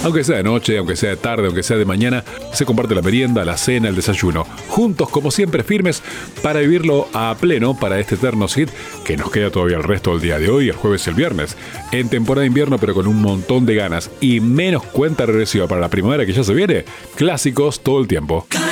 Aunque sea de noche, aunque sea de tarde, aunque sea de mañana, se comparte la merienda, la cena, el desayuno. Juntos, como siempre, firmes para vivirlo a pleno para este eterno hit que nos queda todavía el resto del día de hoy, el jueves y el viernes. En temporada de invierno, pero con un montón de ganas y menos cuenta regresiva para la primavera que ya se viene. Clásicos todo el tiempo.